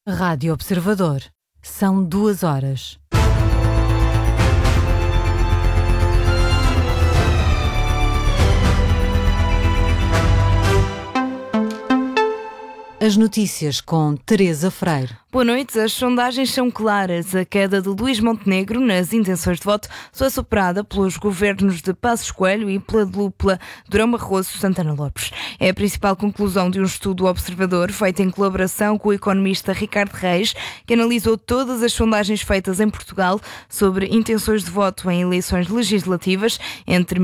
Rádio Observador. São 2 horas. As notícias com Teresa Freire. Boa noite. As sondagens são claras. A queda de Luís Montenegro nas intenções de voto só é superada pelos governos de Passos Coelho e pela dupla Durão Barroso-Santana Lopes. É a principal conclusão de um estudo observador feito em colaboração com o economista Ricardo Reis, que analisou todas as sondagens feitas em Portugal sobre intenções de voto em eleições legislativas entre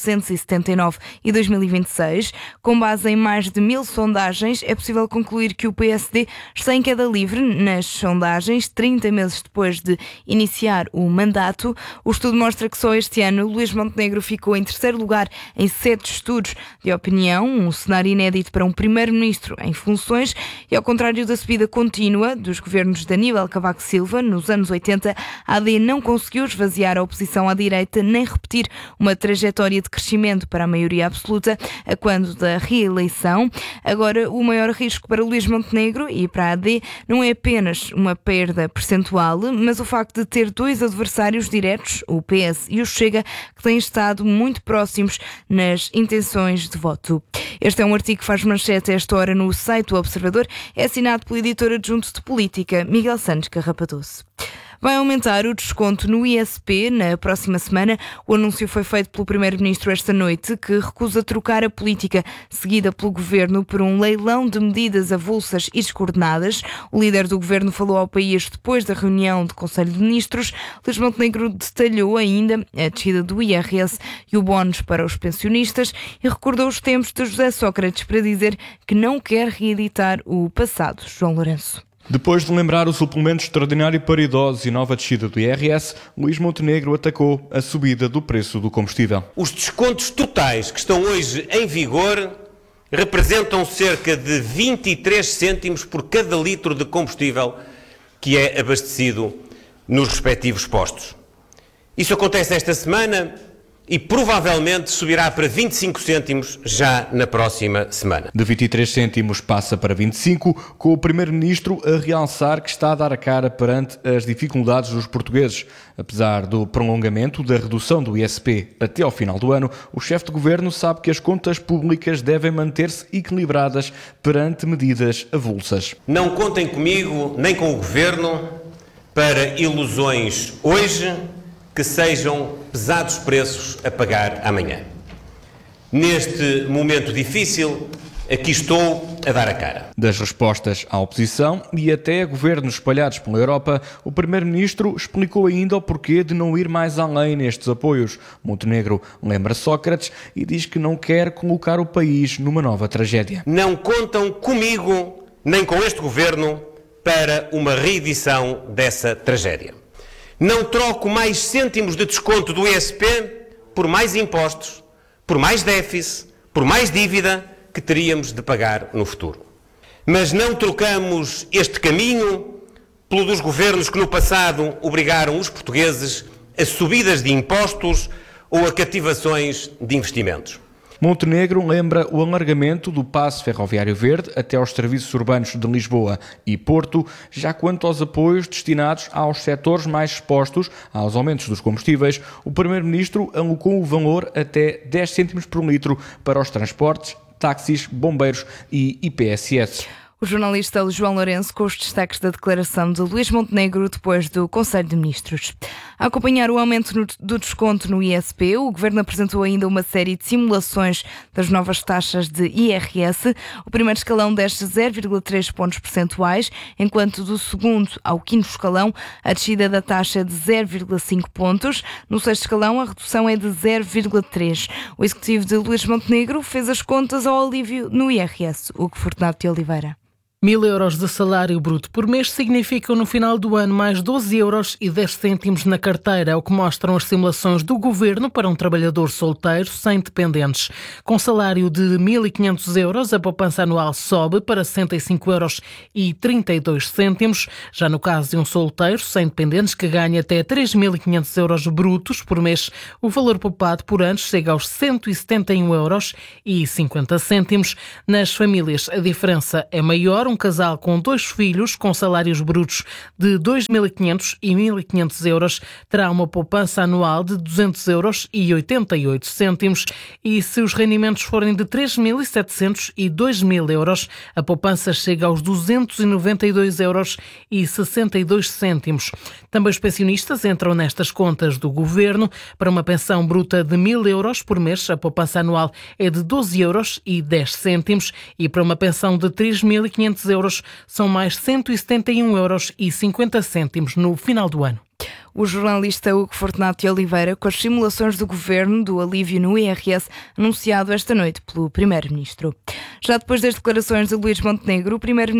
1979 e 2026. Com base em mais de 1000 sondagens, é possível concluir que o PSD está em queda livre nas sondagens, 30 meses depois de iniciar o mandato. O estudo mostra que só este ano Luís Montenegro ficou em terceiro lugar em 7 estudos de opinião, um cenário inédito para um primeiro-ministro em funções, e ao contrário da subida contínua dos governos de Aníbal Cavaco Silva nos anos 80, a AD não conseguiu esvaziar a oposição à direita nem repetir uma trajetória de crescimento para a maioria absoluta a quando da reeleição. Agora, o maior risco para Luís Montenegro e para a AD não é apenas uma perda percentual, mas o facto de ter 2 adversários diretos, o PS e o Chega, que têm estado muito próximos nas intenções de voto. Este é um artigo que faz manchete a esta hora no site do Observador. É assinado pelo editor adjunto de Política, Miguel Santos Carrapadoso. Vai aumentar o desconto no ISP na próxima semana. O anúncio foi feito pelo Primeiro-Ministro esta noite, que recusa trocar a política seguida pelo Governo por um leilão de medidas avulsas e descoordenadas. O líder do Governo falou ao país depois da reunião do Conselho de Ministros. Luís Montenegro detalhou ainda a descida do IRS e o bónus para os pensionistas e recordou os tempos de José Sócrates para dizer que não quer reeditar o passado. João Lourenço. Depois de lembrar o suplemento extraordinário para idosos e nova descida do IRS, Luís Montenegro atacou a subida do preço do combustível. Os descontos totais que estão hoje em vigor representam cerca de 23 cêntimos por cada litro de combustível que é abastecido nos respectivos postos. Isso acontece esta semana e provavelmente subirá para 25 cêntimos já na próxima semana. De 23 cêntimos passa para 25, com o Primeiro-Ministro a realçar que está a dar a cara perante as dificuldades dos portugueses. Apesar do prolongamento da redução do ISP até ao final do ano, o chefe de governo sabe que as contas públicas devem manter-se equilibradas perante medidas avulsas. Não contem comigo nem com o governo para ilusões hoje que sejam pesados preços a pagar amanhã. Neste momento difícil, aqui estou a dar a cara. Das respostas à oposição e até a governos espalhados pela Europa, o Primeiro-Ministro explicou ainda o porquê de não ir mais além nestes apoios. Montenegro lembra Sócrates e diz que não quer colocar o país numa nova tragédia. Não contam comigo, nem com este governo, para uma reedição dessa tragédia. Não troco mais cêntimos de desconto do ISP por mais impostos, por mais déficit, por mais dívida que teríamos de pagar no futuro. Mas não trocamos este caminho pelo dos governos que no passado obrigaram os portugueses a subidas de impostos ou a cativações de investimentos. Montenegro lembra o alargamento do passe ferroviário verde até aos serviços urbanos de Lisboa e Porto. Já quanto aos apoios destinados aos setores mais expostos aos aumentos dos combustíveis, o Primeiro-Ministro alocou o valor até 10 cêntimos por litro para os transportes, táxis, bombeiros e IPSS. O jornalista João Lourenço com os destaques da declaração de Luís Montenegro depois do Conselho de Ministros. A acompanhar o aumento do desconto no ISP, o Governo apresentou ainda uma série de simulações das novas taxas de IRS. O primeiro escalão desce 0,3 pontos percentuais, enquanto do segundo ao quinto escalão a descida da taxa é de 0,5 pontos. No sexto escalão a redução é de 0,3. O executivo de Luís Montenegro fez as contas ao alívio no IRS. Hugo Fortunato de Oliveira. 1.000 euros de salário bruto por mês significam no final do ano mais 12 euros e 10 cêntimos na carteira, é o que mostram as simulações do Governo para um trabalhador solteiro sem dependentes. Com salário de 1.500 euros, a poupança anual sobe para 65 euros e 32 cêntimos. Já no caso de um solteiro sem dependentes que ganha até 3.500 euros brutos por mês, o valor poupado por ano chega aos 171 euros e 50 cêntimos. Nas famílias a diferença é maior, um casal com 2 filhos com salários brutos de 2.500 e 1.500 euros terá uma poupança anual de 200 euros e 88 cêntimos e se os rendimentos forem de 3.700 e 2.000 euros, a poupança chega aos 292 euros e 62 cêntimos. Também os pensionistas entram nestas contas do Governo. Para uma pensão bruta de 1.000 euros por mês, a poupança anual é de 12 euros e 10 cêntimos e para uma pensão de 3.500 euros são mais 171 euros e 50 cêntimos no final do ano. O jornalista Hugo Fortunato de Oliveira com as simulações do Governo do alívio no IRS anunciado esta noite pelo Primeiro-Ministro. Já depois das declarações de Luís Montenegro,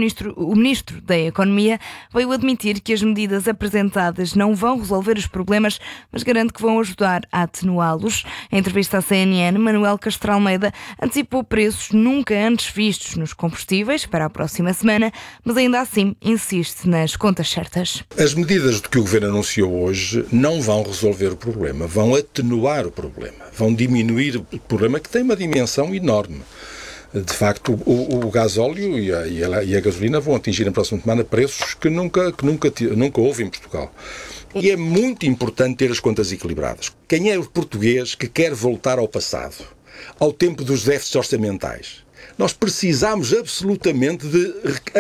o Ministro da Economia veio admitir que as medidas apresentadas não vão resolver os problemas, mas garante que vão ajudar a atenuá-los. Em entrevista à CNN, Manuel Castro Almeida antecipou preços nunca antes vistos nos combustíveis para a próxima semana, mas ainda assim insiste nas contas certas. As medidas que o Governo anunciou hoje não vão resolver o problema, vão atenuar o problema, vão diminuir o problema que tem uma dimensão enorme. De facto, o gasóleo e a gasolina vão atingir na próxima semana preços que nunca houve em Portugal. E é muito importante ter as contas equilibradas. Quem é o português que quer voltar ao passado, ao tempo dos déficits orçamentais? Nós precisamos absolutamente de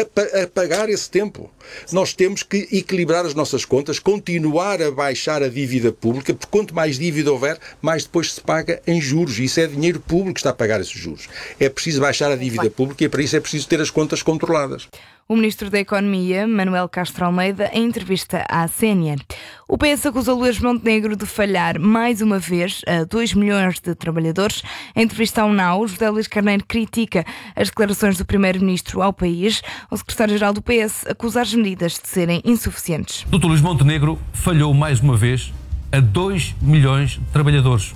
apagar esse tempo. Nós temos que equilibrar as nossas contas, continuar a baixar a dívida pública, porque quanto mais dívida houver, mais depois se paga em juros. E isso é dinheiro público que está a pagar esses juros. É preciso baixar a dívida pública e para isso é preciso ter as contas controladas. O Ministro da Economia, Manuel Castro Almeida, em entrevista à CNN. O PS acusa Luís Montenegro de falhar mais uma vez a 2 milhões de trabalhadores. Em entrevista ao NAU, José Luís Carneiro critica as declarações do Primeiro-Ministro ao país. O Secretário-Geral do PS acusa as medidas de serem insuficientes. Dr. Luís Montenegro falhou mais uma vez a 2 milhões de trabalhadores.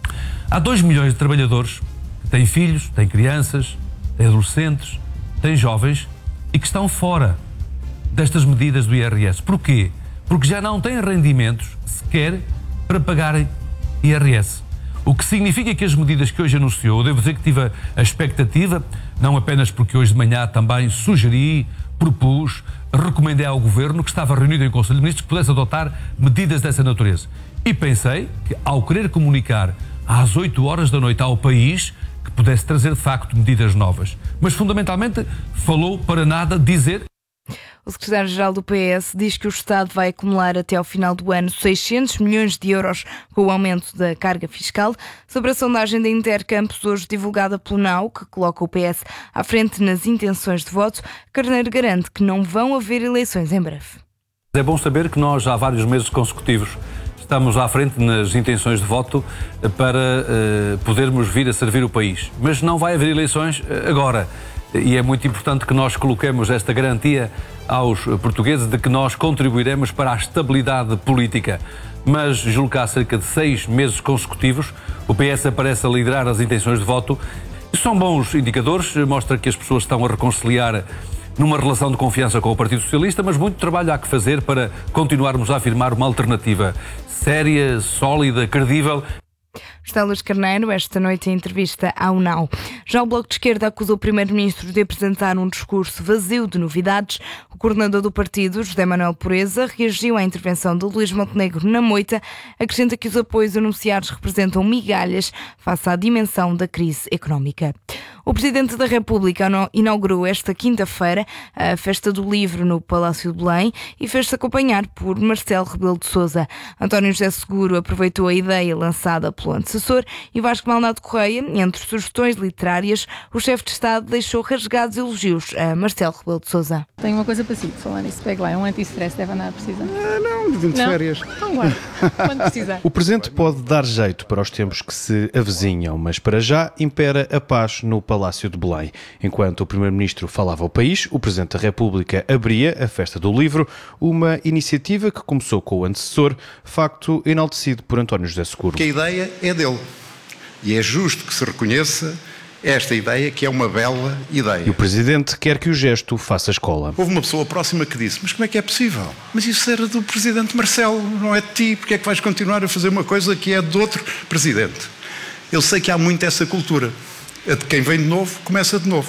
Há 2 milhões de trabalhadores que têm filhos, têm crianças, têm adolescentes, têm jovens e que estão fora destas medidas do IRS. Porquê? Porque já não têm rendimentos sequer para pagarem IRS. O que significa que as medidas que hoje anunciou, devo dizer que tive a expectativa, não apenas porque hoje de manhã também sugeri, propus, recomendei ao Governo que estava reunido em Conselho de Ministros que pudesse adotar medidas dessa natureza. E pensei que ao querer comunicar às 8 horas da noite ao país que pudesse trazer de facto medidas novas. Mas fundamentalmente falou para nada dizer. O secretário-geral do PS diz que o Estado vai acumular até ao final do ano 600 milhões de euros com o aumento da carga fiscal. Sobre a sondagem da Intercampus, hoje divulgada pelo NAU, que coloca o PS à frente nas intenções de voto, Carneiro garante que não vão haver eleições em breve. É bom saber que nós, há vários meses consecutivos, estamos à frente nas intenções de voto para podermos vir a servir o país. Mas não vai haver eleições agora. E é muito importante que nós coloquemos esta garantia aos portugueses de que nós contribuiremos para a estabilidade política. Mas julgo que há cerca de 6 meses consecutivos o PS aparece a liderar as intenções de voto. São bons indicadores, mostra que as pessoas estão a reconciliar numa relação de confiança com o Partido Socialista, mas muito trabalho há que fazer para continuarmos a afirmar uma alternativa séria, sólida, credível. José Luís Carneiro, esta noite em entrevista ao NAU. Já o Bloco de Esquerda acusou o Primeiro-Ministro de apresentar um discurso vazio de novidades. O coordenador do partido, José Manuel Pureza, reagiu à intervenção de Luís Montenegro na Moita, acrescenta que os apoios anunciados representam migalhas face à dimensão da crise económica. O Presidente da República inaugurou esta quinta-feira a Festa do Livro no Palácio de Belém e fez-se acompanhar por Marcelo Rebelo de Sousa. António José Seguro aproveitou a ideia lançada pelo antecessor e Vasco Maldonado Correia, entre sugestões literárias, o chefe de Estado deixou rasgados elogios a Marcelo Rebelo de Sousa. Tenho uma coisa para si, falar nisso, pega lá, é um anti-stress, deve andar a precisar. Não, vim de férias. Então guarda, quando precisar. O presente pode dar jeito para os tempos que se avizinham, mas para já impera a paz no Palácio de Belém. Enquanto o Primeiro-Ministro falava ao país, o Presidente da República abria a Festa do Livro, uma iniciativa que começou com o antecessor, facto enaltecido por António José Seguro. Que a ideia é dele. E é justo que se reconheça esta ideia, que é uma bela ideia. E o Presidente quer que o gesto faça escola. Houve uma pessoa próxima que disse, mas como é que é possível? Mas isso era do Presidente Marcelo, não é de ti. Porque é que vais continuar a fazer uma coisa que é de outro Presidente? Eu sei que há muito essa cultura. A de quem vem de novo, começa de novo.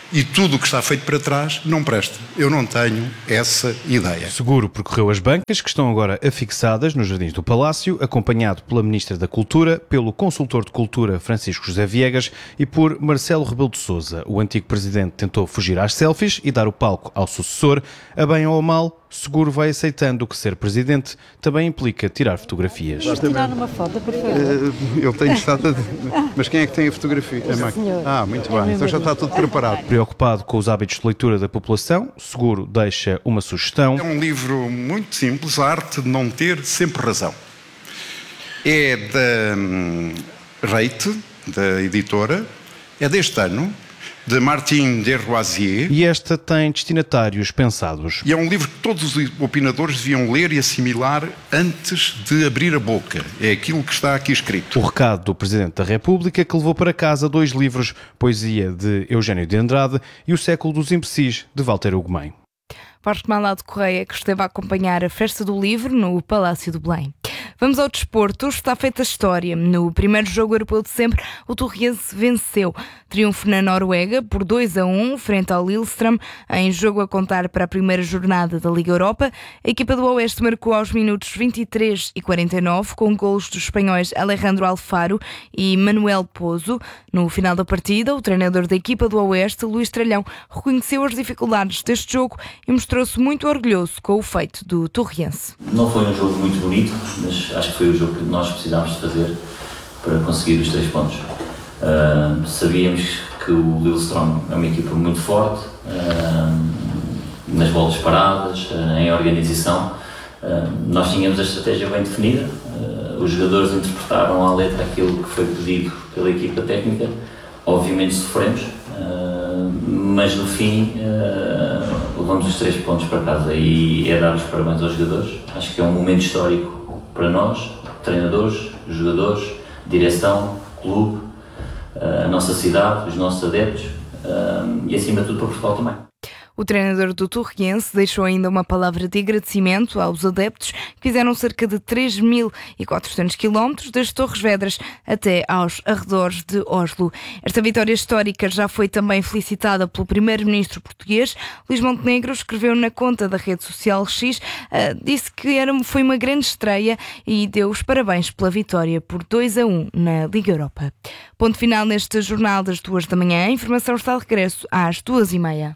e tudo o que está feito para trás não presta. Eu não tenho essa ideia. Seguro percorreu as bancas que estão agora afixadas nos jardins do Palácio, acompanhado pela Ministra da Cultura, pelo Consultor de Cultura Francisco José Viegas e por Marcelo Rebelo de Sousa. O antigo presidente tentou fugir às selfies e dar o palco ao sucessor. A bem ou a mal, Seguro vai aceitando que ser presidente também implica tirar fotografias. Vamos tirar uma foto, por favor. Eu tenho estado... Mas quem é que tem a fotografia? Senhor. Muito bem. Então já está tudo preparado. Preocupado com os hábitos de leitura da população, Seguro deixa uma sugestão. É um livro muito simples, A Arte de Não Ter Sempre Razão. É da Reite, da editora, é deste ano, de Martin Desroisier. E esta tem destinatários pensados. E é um livro que todos os opinadores deviam ler e assimilar antes de abrir a boca. É aquilo que está aqui escrito. O recado do Presidente da República, que levou para casa 2 livros, Poesia de Eugênio de Andrade e O Século dos Imbecis, de Walter Ugumem. Vasco Malado Correia, que esteve a acompanhar a Festa do Livro no Palácio do Belém. Vamos ao desporto. Está feita a história. No primeiro jogo europeu de sempre, o Torriense venceu. Triunfo na Noruega por 2-1 frente ao Lillestrøm, em jogo a contar para a primeira jornada da Liga Europa. A equipa do Oeste marcou aos minutos 23 e 49, com golos dos espanhóis Alejandro Alfaro e Manuel Pozo. No final da partida, o treinador da equipa do Oeste, Luís Tralhão, reconheceu as dificuldades deste jogo e mostrou-se muito orgulhoso com o feito do Torriense. Não foi um jogo muito bonito, mas acho que foi o jogo que nós precisámos de fazer para conseguir os 3 pontos. Sabíamos que o Lillestrøm é uma equipa muito forte, nas bolas paradas, em organização. Nós tínhamos a estratégia bem definida, os jogadores interpretaram à letra aquilo que foi pedido pela equipa técnica. Obviamente sofremos, mas no fim levamos os 3 pontos para casa e é dar os parabéns aos jogadores. Acho que é um momento histórico para nós, treinadores, jogadores, direção, clube, a nossa cidade, os nossos adeptos e acima de tudo para Portugal também. O treinador do Torriense deixou ainda uma palavra de agradecimento aos adeptos que fizeram cerca de 3.400 km das Torres Vedras até aos arredores de Oslo. Esta vitória histórica já foi também felicitada pelo primeiro-ministro português. Luís Montenegro escreveu na conta da rede social X, disse que foi uma grande estreia e deu os parabéns pela vitória por 2-1 na Liga Europa. Ponto final neste jornal das 2 da manhã. A informação está de regresso às 2h30.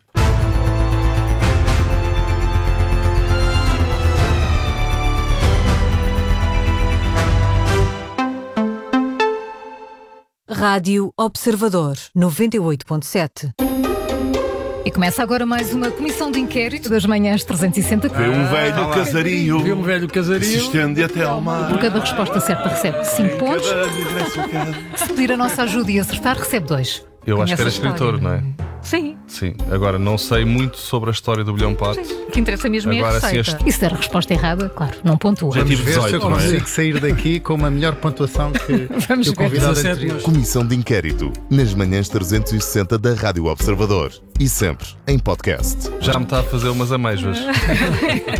Rádio Observador 98.7. E começa agora mais uma comissão de inquérito das manhãs 360. Vê um velho casario. Que se estende até ao mar. Por cada resposta certa recebe 5 pontos. Se pedir a nossa ajuda e acertar, recebe 2. Eu acho que era escritor, não é? Sim. Sim. Agora, não sei muito sobre a história do Bilhão Pato. O que interessa mesmo agora, é a receita. E se der a resposta errada, claro, não pontua. Vamos ver se eu consigo sair daqui com uma melhor pontuação que o convidado anterior. Comissão de inquérito, nas manhãs 360 da Rádio Observador. E sempre em podcast. Já me está a fazer umas amêijoas.